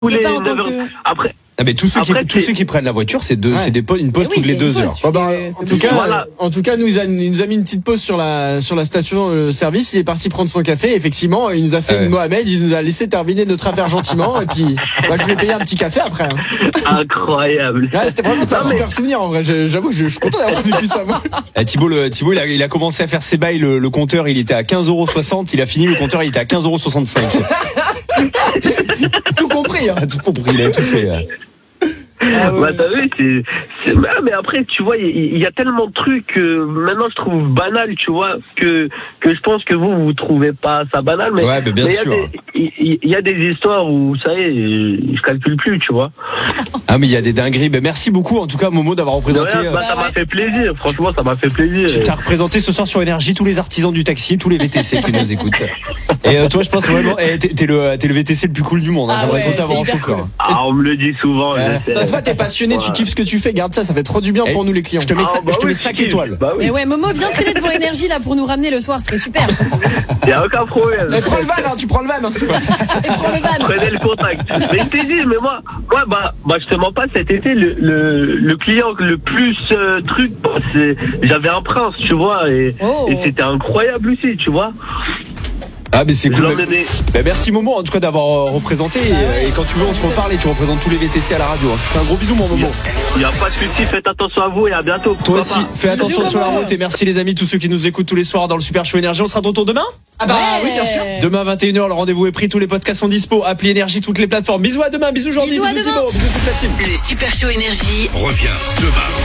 les pas en 9 tant heures. que... Après, Ah, mais tous ceux qui prennent la voiture, c'est une pause toutes les 2 heures. En tout cas, nous il nous a mis une petite pause sur la station service. Il est parti prendre son café. Effectivement, il nous a fait une Mohamed. Il nous a laissé terminer notre affaire gentiment. Et puis, je lui ai payé un petit café après. incroyable. C'était vraiment un super souvenir en vrai. J'avoue que je suis content d'avoir vécu ça. Moi. Thibaut, il a commencé à faire ses bails. Le compteur, il était à 15,60 €. Il a fini le compteur, il était à 15,65 €. Tout compris. Hein. Tout compris, il a tout fait. T'as vu, mais après, tu vois, il y a tellement de trucs que maintenant je trouve banal, tu vois, que je pense que vous trouvez pas ça banal, mais bien sûr. Il y a des histoires où ça y est, je calcule plus, tu vois. Ah, mais il y a des dingueries. Ben, merci beaucoup en tout cas, Momo, d'avoir représenté. Ça m'a fait plaisir, franchement, ça m'a fait plaisir. Tu as représenté ce soir sur Énergie tous les artisans du taxi, tous les VTC qui nous écoutent. Et toi, je pense vraiment, t'es le VTC le plus cool du monde. J'aimerais trop t'avoir en chauffeur. On me le dit souvent. Ça se voit, t'es passionné, tu kiffes ce que tu fais. Garde ça, ça fait trop du bien pour nous les clients. Je te mets 5 étoiles. Mais ouais, Momo, viens traîner devant Énergie là pour nous ramener le soir, ce serait super. Y a aucun problème. Prends le van, tu prends le van. Et prends le van. Prenez le contact. Mais je t'ai dit, mais moi, je te mens pas, cet été, le client le plus j'avais un prince, tu vois, et c'était incroyable aussi, tu vois. Ah, mais c'est cool. Merci Momo en tout cas d'avoir représenté. Et quand tu veux, on se reparle et tu représentes tous les VTC à la radio. Je te fais un gros bisou, mon Momo. Il y a pas de soucis, faites attention à vous et à bientôt. Toi aussi, fais attention sur la route et merci les amis, tous ceux qui nous écoutent tous les soirs dans le Super Show Énergie. On sera de retour demain. Oui, bien sûr. Demain 21h, le rendez-vous est pris, tous les podcasts sont dispo. Appli Énergie, toutes les plateformes. Bisous à demain, bisous Jordi, bisous Thibaut, bisous toute la team. Le Super Show Énergie revient demain.